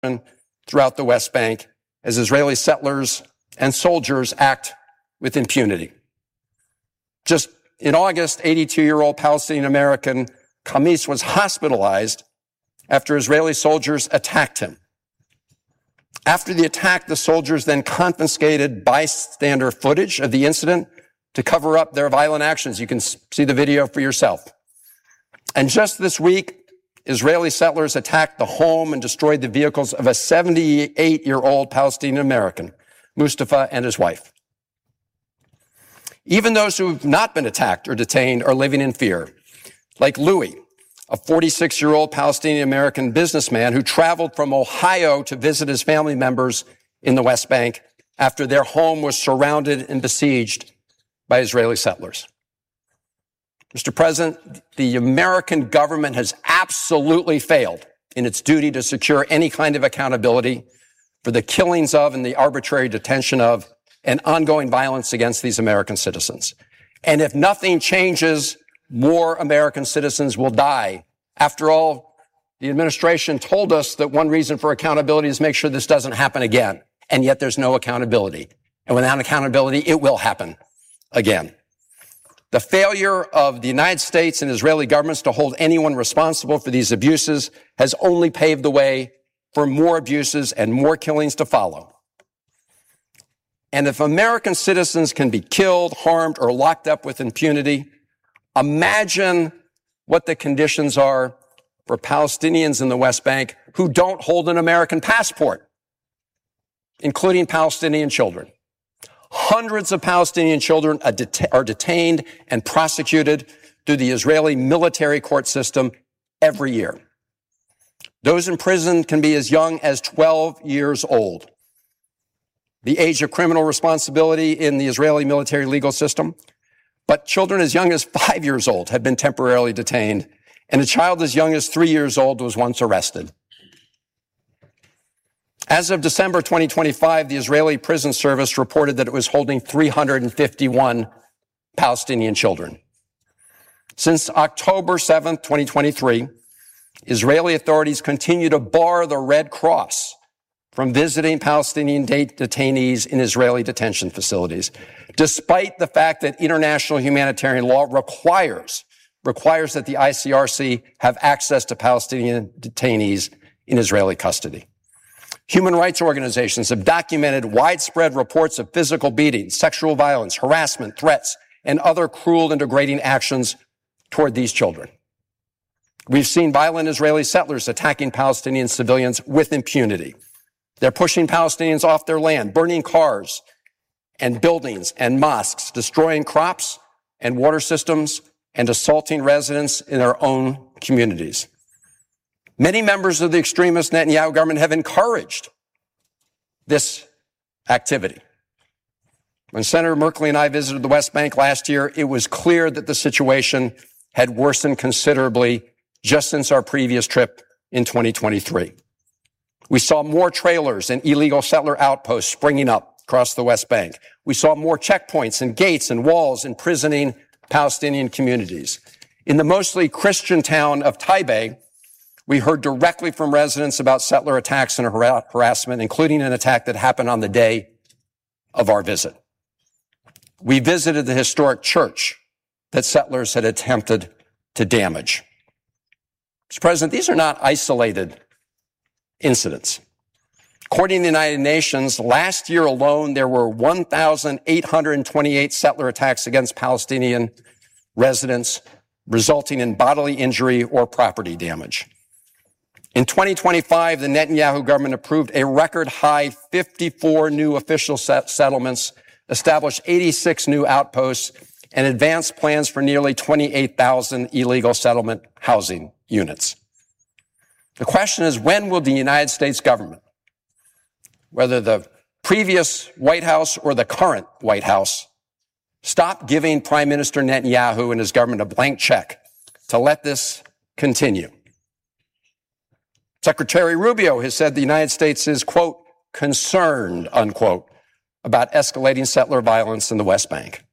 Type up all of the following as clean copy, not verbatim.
throughout the West Bank as Israeli settlers and soldiers act with impunity. Just in August, 82-year-old Palestinian-American Khamis was hospitalized after Israeli soldiers attacked him. After the attack, the soldiers then confiscated bystander footage of the incident to cover up their violent actions. You can see the video for yourself. And just this week, Israeli settlers attacked the home and destroyed the vehicles of a 78-year-old Palestinian-American, Mustafa, and his wife. Even those who have not been attacked or detained are living in fear, like Louis, a 46-year-old Palestinian-American businessman who traveled from Ohio to visit his family members in the West Bank after their home was surrounded and besieged by Israeli settlers. Mr. President, the American government has absolutely failed in its duty to secure any kind of accountability for the killings of and the arbitrary detention of and ongoing violence against these American citizens. And if nothing changes, more American citizens will die. After all, the administration told us that one reason for accountability is make sure this doesn't happen again. And yet there's no accountability. And without accountability, it will happen again. The failure of the United States and Israeli governments to hold anyone responsible for these abuses has only paved the way for more abuses and more killings to follow. And if American citizens can be killed, harmed, or locked up with impunity, imagine what the conditions are for Palestinians in the West Bank who don't hold an American passport, including Palestinian children. Hundreds of Palestinian children are detained and prosecuted through the Israeli military court system every year. Those in prison can be as young as 12 years old. The age of criminal responsibility in the Israeli military legal system. But children as young as 5 years old have been temporarily detained, and a child as young as 3 years old was once arrested. As of December 2025, the Israeli Prison Service reported that it was holding 351 Palestinian children. Since October 7th, 2023, Israeli authorities continue to bar the Red Cross from visiting Palestinian detainees in Israeli detention facilities, despite the fact that international humanitarian law requires that the ICRC have access to Palestinian detainees in Israeli custody. Human rights organizations have documented widespread reports of physical beatings, sexual violence, harassment, threats, and other cruel and degrading actions toward these children. We've seen violent Israeli settlers attacking Palestinian civilians with impunity. They're pushing Palestinians off their land, burning cars and buildings and mosques, destroying crops and water systems, and assaulting residents in their own communities. Many members of the extremist Netanyahu government have encouraged this activity. When Senator Merkley and I visited the West Bank last year, it was clear that the situation had worsened considerably just since our previous trip in 2023. We saw more trailers and illegal settler outposts springing up across the West Bank. We saw more checkpoints and gates and walls imprisoning Palestinian communities. In the mostly Christian town of Taibe, we heard directly from residents about settler attacks and harassment, including an attack that happened on the day of our visit. We visited the historic church that settlers had attempted to damage. Mr. President, these are not isolated incidents. According to the United Nations, last year alone, there were 1,828 settler attacks against Palestinian residents, resulting in bodily injury or property damage. In 2025, the Netanyahu government approved a record high 54 new official settlements, established 86 new outposts, and advanced plans for nearly 28,000 illegal settlement housing units. The question is, when will the United States government, whether the previous White House or the current White House, stop giving Prime Minister Netanyahu and his government a blank check to let this continue? Secretary Rubio has said the United States is, quote, concerned, unquote, about escalating settler violence in the West Bank.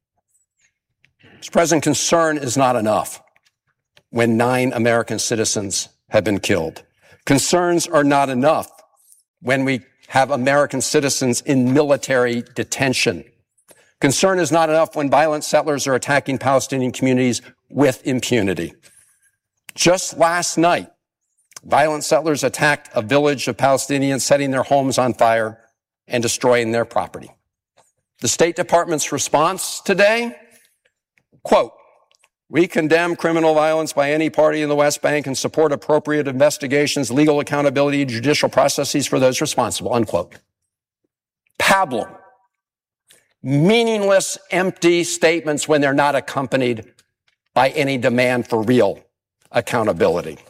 Mr. President, concern is not enough when 9 American citizens have been killed. Concerns are not enough when we have American citizens in military detention. Concern is not enough when violent settlers are attacking Palestinian communities with impunity. Just last night, violent settlers attacked a village of Palestinians, setting their homes on fire and destroying their property. The State Department's response today, quote, "We condemn criminal violence by any party in the West Bank and support appropriate investigations, legal accountability, and judicial processes for those responsible," unquote. Pablum. Meaningless, empty statements when they're not accompanied by any demand for real accountability.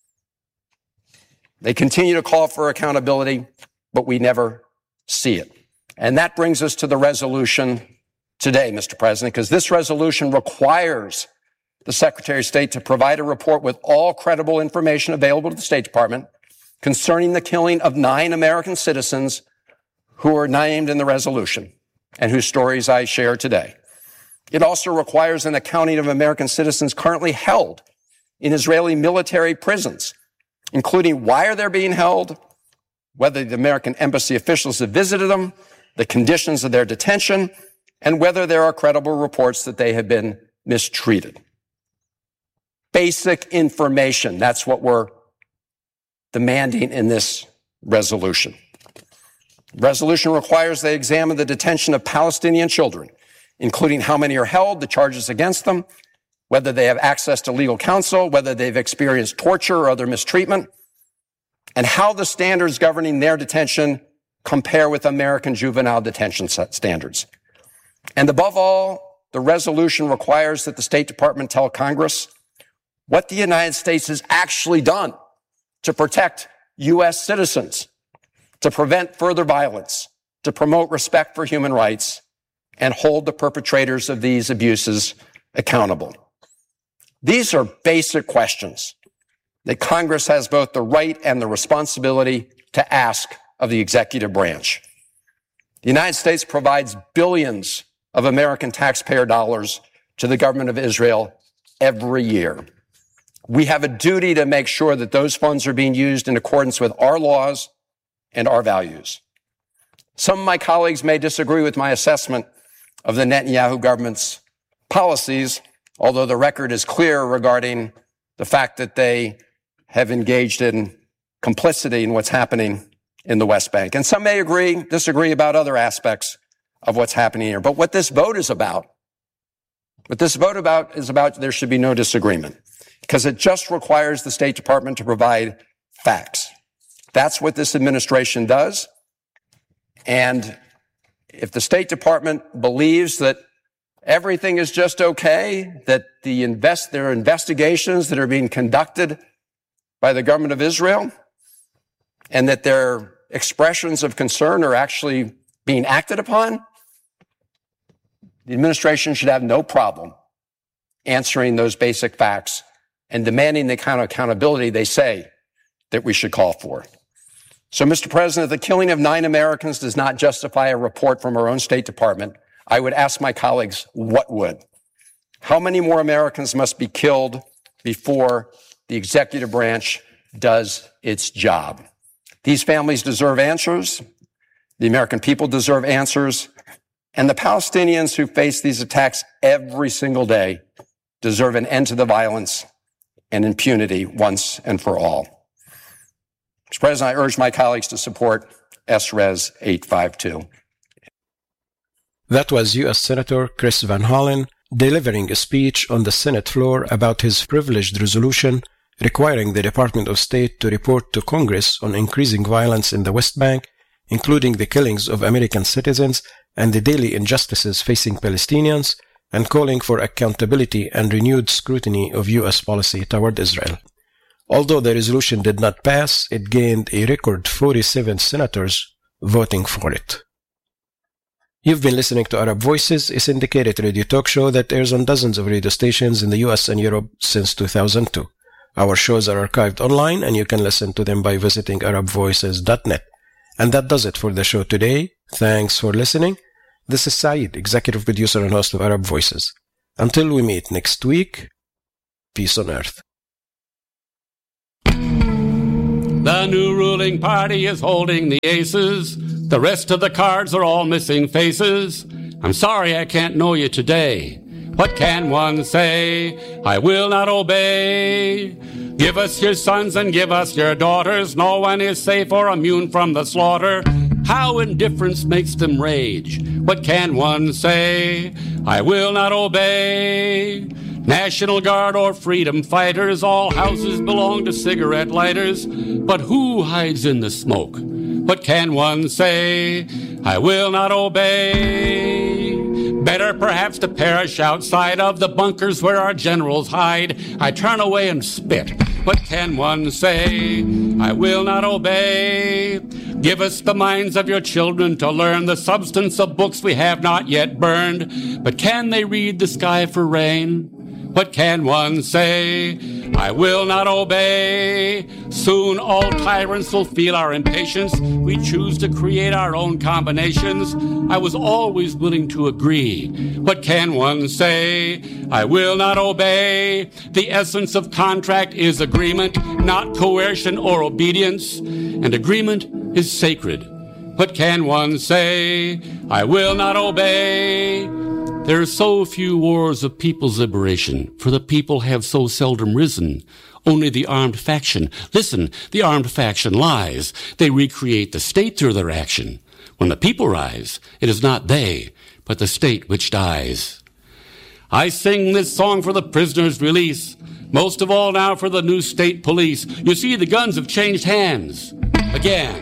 They continue to call for accountability, but we never see it. And that brings us to the resolution today, Mr. President, because this resolution requires the Secretary of State to provide a report with all credible information available to the State Department concerning the killing of 9 American citizens who are named in the resolution and whose stories I share today. It also requires an accounting of American citizens currently held in Israeli military prisons, including why they're being held, whether the American embassy officials have visited them, the conditions of their detention, and whether there are credible reports that they have been mistreated. Basic information, that's what we're demanding in this resolution. The resolution requires they examine the detention of Palestinian children, including how many are held, the charges against them, whether they have access to legal counsel, whether they've experienced torture or other mistreatment, and how the standards governing their detention compare with American juvenile detention standards. And above all, the resolution requires that the State Department tell Congress what the United States has actually done to protect U.S. citizens, to prevent further violence, to promote respect for human rights, and hold the perpetrators of these abuses accountable. These are basic questions that Congress has both the right and the responsibility to ask of the executive branch. The United States provides billions of American taxpayer dollars to the government of Israel every year. We have a duty to make sure that those funds are being used in accordance with our laws and our values. Some of my colleagues may disagree with my assessment of the Netanyahu government's policies, although the record is clear regarding the fact that they have engaged in complicity in what's happening in the West Bank. And some may disagree about other aspects of what's happening here. But what this vote is about, there should be no disagreement, because it just requires the State Department to provide facts. That's what this administration does. And if the State Department believes that everything is just okay, that there are investigations that are being conducted by the government of Israel, and that their expressions of concern are actually being acted upon, the administration should have no problem answering those basic facts and demanding the kind of accountability they say that we should call for. So, Mr. President, if the killing of 9 Americans does not justify a report from our own State Department, I would ask my colleagues, what would? How many more Americans must be killed before the executive branch does its job? These families deserve answers. The American people deserve answers. And the Palestinians who face these attacks every single day deserve an end to the violence and impunity once and for all. Mr. President, I urge my colleagues to support S-Res 852. That was U.S. Senator Chris Van Hollen delivering a speech on the Senate floor about his privileged resolution requiring the Department of State to report to Congress on increasing violence in the West Bank, including the killings of American citizens and the daily injustices facing Palestinians, and calling for accountability and renewed scrutiny of U.S. policy toward Israel. Although the resolution did not pass, it gained a record 47 senators voting for it. You've been listening to Arab Voices, a syndicated radio talk show that airs on dozens of radio stations in the US and Europe since 2002. Our shows are archived online, and you can listen to them by visiting arabvoices.net. And that does it for the show today. Thanks for listening. This is Saeed, executive producer and host of Arab Voices. Until we meet next week, peace on earth. The new ruling party is holding the aces. The rest of the cards are all missing faces. I'm sorry I can't know you today. What can one say? I will not obey. Give us your sons and give us your daughters. No one is safe or immune from the slaughter. How indifference makes them rage. What can one say? I will not obey. National Guard or freedom fighters, all houses belong to cigarette lighters. But who hides in the smoke? What can one say? I will not obey. Better perhaps to perish outside of the bunkers where our generals hide. I turn away and spit. What can one say? I will not obey. Give us the minds of your children to learn the substance of books we have not yet burned. But can they read the sky for rain? What can one say? I will not obey. Soon all tyrants will feel our impatience. We choose to create our own combinations. I was always willing to agree. What can one say? I will not obey. The essence of contract is agreement, not coercion or obedience. And agreement is sacred. What can one say? I will not obey. There are so few wars of people's liberation, for the people have so seldom risen. Only the armed faction. Listen, the armed faction lies. They recreate the state through their action. When the people rise, it is not they, but the state which dies. I sing this song for the prisoners' release, most of all now for the new state police. You see, the guns have changed hands again.